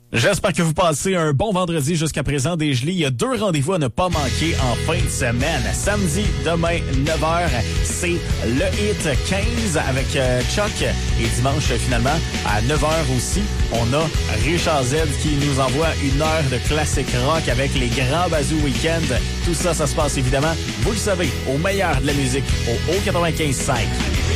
J'espère que vous passez un bon vendredi jusqu'à présent dégelé. Il y a 2 rendez-vous à ne pas manquer en fin de semaine. Samedi, demain, 9h, c'est le Hit 15 avec Chuck. Et dimanche, finalement, à 9h aussi, on a Richard Z qui nous envoie 1 heure de classique rock avec les grands Bazou Week-end. Tout ça, ça se passe évidemment, vous le savez, au meilleur de la musique, au 95.5.